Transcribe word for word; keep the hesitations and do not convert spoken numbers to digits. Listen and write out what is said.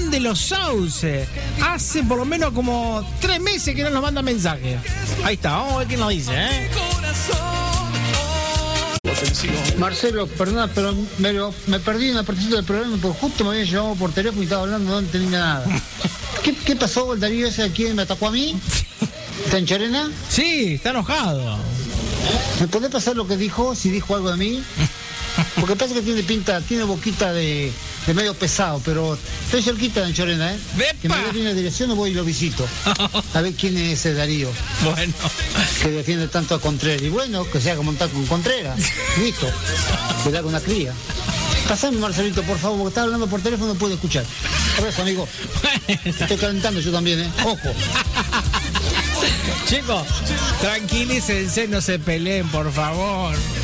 Juan de los Sauces. Hace por lo menos como tres meses que no nos manda mensaje. Ahí está, vamos a ver quién nos dice, ¿eh? Marcelo, perdona, pero me, lo, me perdí una partecita del programa porque justo me habían llamado por teléfono y estaba hablando, no entendía nada. ¿Qué, qué pasó, el Darío ese? ¿Quién me atacó a mí? ¿Está en Chorena? Sí, está enojado. ¿Me podés pasar lo que dijo, si dijo algo de mí? Porque parece que tiene pinta, tiene boquita de, de medio pesado, pero estoy cerquita de Chorena, ¿eh? ¡Epa! Que me dé bien la dirección, voy y lo visito. A ver quién es ese Darío. Bueno. Que defiende tanto a Contreras. Y bueno, que sea como montar con Contreras. Listo. Que da con una cría. Pasame, Marcelito, por favor, porque estaba hablando por teléfono, no puedo escuchar. Por eso, amigo. Estoy calentando yo también, ¿eh? Ojo. Chicos, tranquilícense, no se peleen, por favor.